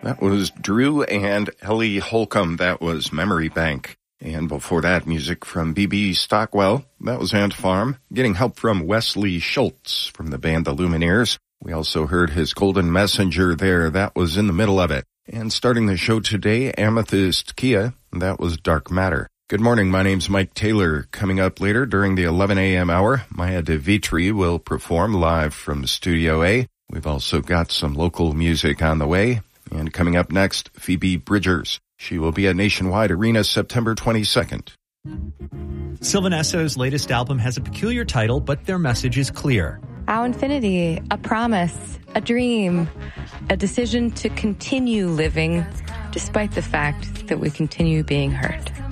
That was Drew and Ellie Holcomb. That was Memory Bank. And before that, music from B.B. Stockwell. That was Ant Farm. Getting help from Wesley Schultz from the band The Lumineers. We also heard his Golden Messenger there. That was In the Middle of It. And starting the show today, Amethyst Kia. That was Dark Matter. Good morning. My name's Mike Taylor. Coming up later during the 11 a.m. hour, Maya DeVitri will perform live from Studio A. We've also got some local music on the way. And coming up next, Phoebe Bridgers. She will be at Nationwide Arena September 22nd. Sylvan Esso's latest album has a peculiar title, but their message is clear. Our infinity, a promise, a dream, a decision to continue living despite the fact that we continue being hurt.